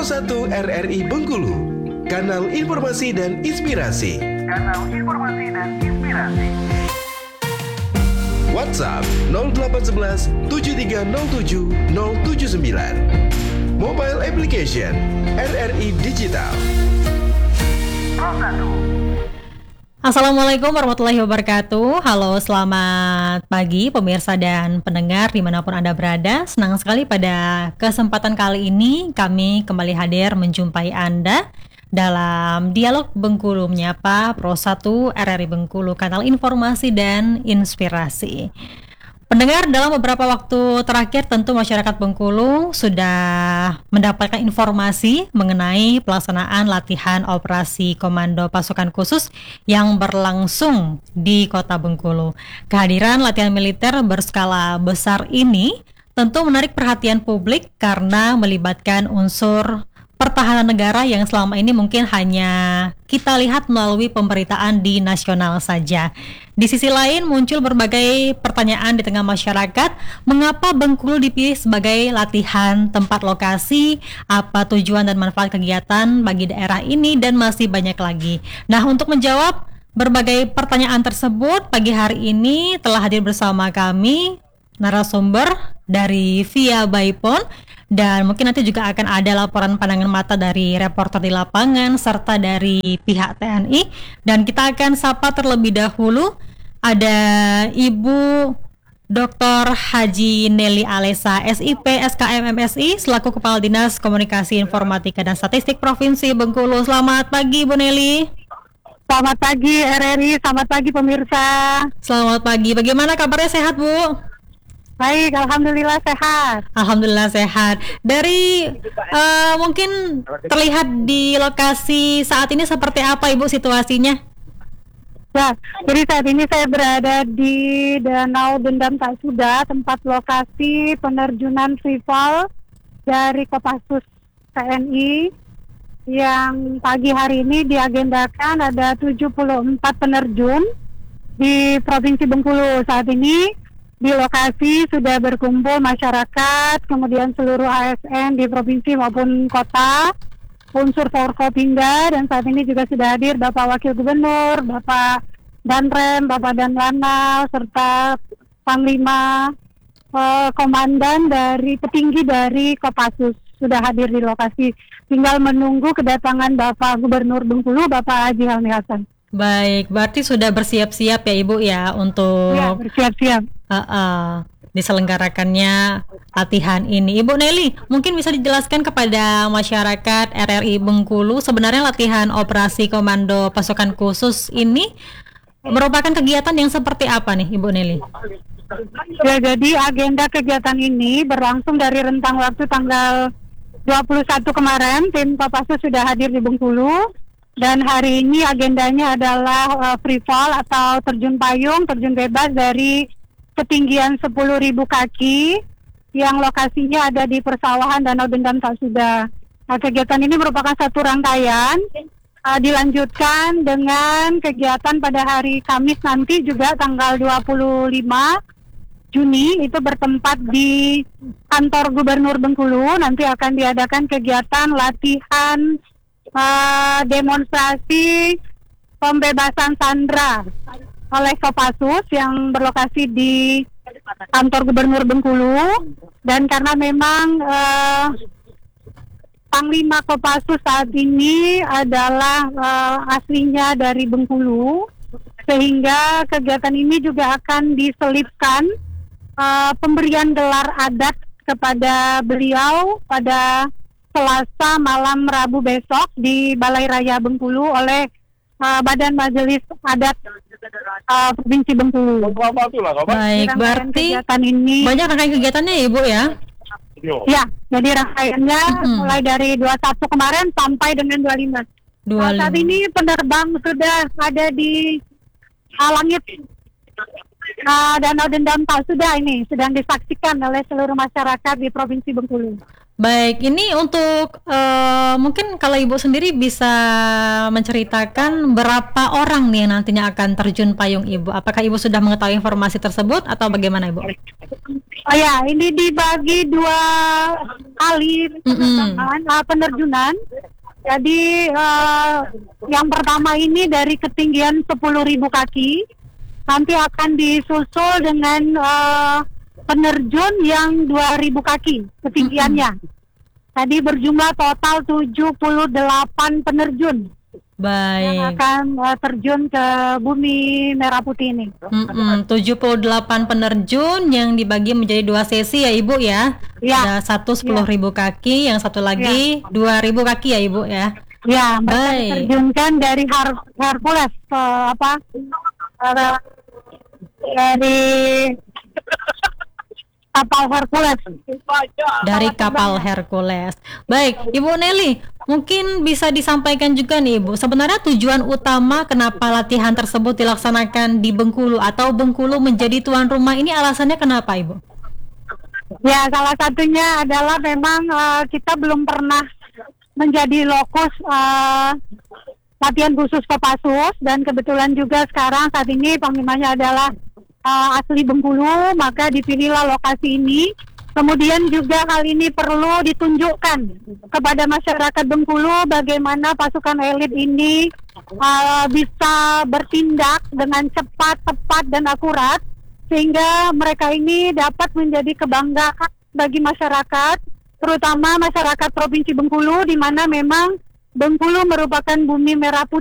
Pro 1 RRI Bengkulu, kanal informasi dan inspirasi. WhatsApp 0811 7307 079. Mobile application RRI Digital. Pro 1. Assalamualaikum warahmatullahi wabarakatuh. Halo, selamat pagi pemirsa dan pendengar dimanapun Anda berada. Senang sekali pada kesempatan kali ini kami kembali hadir menjumpai Anda dalam Dialog Bengkulu Menyapa Pro 1 RRI Bengkulu, kanal informasi dan inspirasi. Pendengar, dalam beberapa waktu terakhir tentu masyarakat Bengkulu sudah mendapatkan informasi mengenai pelaksanaan latihan operasi Komando Pasukan Khusus yang berlangsung di Kota Bengkulu. Kehadiran latihan militer berskala besar ini tentu menarik perhatian publik karena melibatkan unsur pertahanan negara yang selama ini mungkin hanya kita lihat melalui pemberitaan di nasional saja. Di sisi lain muncul berbagai pertanyaan di tengah masyarakat, mengapa Bengkulu dipilih sebagai latihan tempat lokasi, apa tujuan dan manfaat kegiatan bagi daerah ini, dan masih banyak lagi. Nah, untuk menjawab berbagai pertanyaan tersebut, pagi hari ini telah hadir bersama kami narasumber dari Via by Phone, dan mungkin nanti juga akan ada laporan pandangan mata dari reporter di lapangan serta dari pihak TNI. Dan kita akan sapa terlebih dahulu ada Ibu Dr. Haji Nelly Alesa, SIP SKM MSI selaku Kepala Dinas Komunikasi Informatika dan Statistik Provinsi Bengkulu. Selamat pagi Bu Nelly. Selamat pagi RRI, selamat pagi pemirsa. Selamat pagi, bagaimana kabarnya, sehat Bu? Baik, Alhamdulillah sehat. Alhamdulillah sehat. Dari mungkin terlihat di lokasi saat ini seperti apa Ibu situasinya? Ya, jadi saat ini saya berada di Danau Dendam Tak Suda, tempat lokasi penerjunan free fall dari Kopassus TNI yang pagi hari ini diagendakan ada 74 penerjun di Provinsi Bengkulu. Saat ini di lokasi sudah berkumpul masyarakat, kemudian seluruh ASN di provinsi maupun kota, unsur Forkopimda, dan saat ini juga sudah hadir Bapak Wakil Gubernur, Bapak Danrem, Bapak Danlanal, serta Panglima, Komandan dari petinggi dari Kopassus sudah hadir di lokasi. Tinggal menunggu kedatangan Bapak Gubernur Bengkulu, Bapak Haji Helmi Hasan. Baik, berarti sudah bersiap-siap ya Ibu ya untuk bersiap-siap. Diselenggarakannya latihan ini. Ibu Nelly, mungkin bisa dijelaskan kepada masyarakat RRI Bengkulu sebenarnya latihan operasi Komando Pasukan Khusus ini merupakan kegiatan yang seperti apa nih Ibu Nelly? Ya, jadi agenda kegiatan ini berlangsung dari rentang waktu tanggal 21 kemarin, tim Kopassus sudah hadir di Bengkulu. Dan hari ini agendanya adalah free fall atau terjun payung, terjun bebas dari ketinggian 10.000 kaki yang lokasinya ada di persawahan Danau Dendam Tak Suda. Nah, kegiatan ini merupakan satu rangkaian, dilanjutkan dengan kegiatan pada hari Kamis nanti juga tanggal 25 Juni itu bertempat di kantor Gubernur Bengkulu. Nanti akan diadakan kegiatan latihan demonstrasi pembebasan sandera oleh Kopassus yang berlokasi di kantor Gubernur Bengkulu. Dan karena memang Panglima Kopassus saat ini adalah aslinya dari Bengkulu, sehingga kegiatan ini juga akan diselipkan pemberian gelar adat kepada beliau pada Selasa malam Rabu besok di Balai Raya Bengkulu oleh Badan Majelis Adat Provinsi Bengkulu. Baik, berarti ini banyak rangkaian kegiatannya ya Ibu ya? Ya, jadi rangkaiannya mulai dari 21 kemarin sampai dengan 25. Saat ini penerbang sudah ada di langit Danau Dendam Tak Suda, ini sedang disaksikan oleh seluruh masyarakat di Provinsi Bengkulu. Baik, ini untuk mungkin kalau Ibu sendiri bisa menceritakan berapa orang nih yang nantinya akan terjun payung Ibu? Apakah Ibu sudah mengetahui informasi tersebut atau bagaimana Ibu? Oh ya, ini dibagi 2 kali penerjunan. Jadi yang pertama ini dari ketinggian 10.000 kaki, nanti akan disusul dengan penerjun yang 2.000 kaki ketinggiannya. Tadi berjumlah total 78 penerjun yang Baik. akan terjun ke bumi Merah Putih ini. 78 penerjun yang dibagi menjadi 2 sesi ya Ibu ya. Ya. Ada satu 10.000 kaki, yang satu lagi 2.000 kaki ya Ibu ya. Ya, mereka Baik. diterjunkan dari Hercules dari kapal Hercules. Dari kapal Hercules. Baik, Ibu Nelly, mungkin bisa disampaikan juga nih Ibu, sebenarnya tujuan utama kenapa latihan tersebut dilaksanakan di Bengkulu atau Bengkulu menjadi tuan rumah ini alasannya kenapa Ibu? Ya, salah satunya adalah memang kita belum pernah menjadi lokus latihan khusus Kopassus, dan kebetulan juga sekarang saat ini panglimanya adalah asli Bengkulu, maka dipilihlah lokasi ini. Kemudian juga hal ini perlu ditunjukkan kepada masyarakat Bengkulu bagaimana pasukan elit ini bisa bertindak dengan cepat, tepat, dan akurat, sehingga mereka ini dapat menjadi kebanggaan bagi masyarakat, terutama masyarakat Provinsi Bengkulu, di mana memang Bengkulu merupakan bumi merah putih